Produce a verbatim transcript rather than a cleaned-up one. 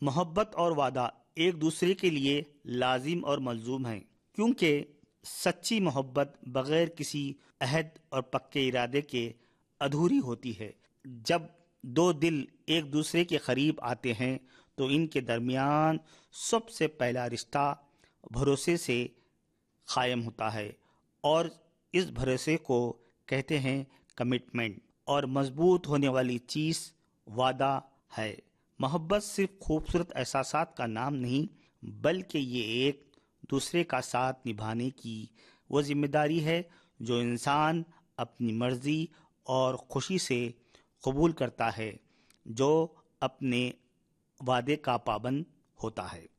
मोहब्बत और वादा एक दूसरे के लिए लाजिम और मलजूम हैं, क्योंकि सच्ची मोहब्बत बगैर किसी अहद और पक्के इरादे के अधूरी होती है। जब दो दिल एक दूसरे के करीब आते हैं तो इनके दरमियान सबसे पहला रिश्ता भरोसे से कायम होता है, और इस भरोसे को कहते हैं कमिटमेंट। और मजबूत होने वाली चीज वादा है। मोहब्बत सिर्फ खूबसूरत एहसासात का नाम नहीं, बल्कि ये एक दूसरे का साथ निभाने की वो जिम्मेदारी है जो इंसान अपनी मर्जी और खुशी से कबूल करता है, जो अपने वादे का पाबंद होता है।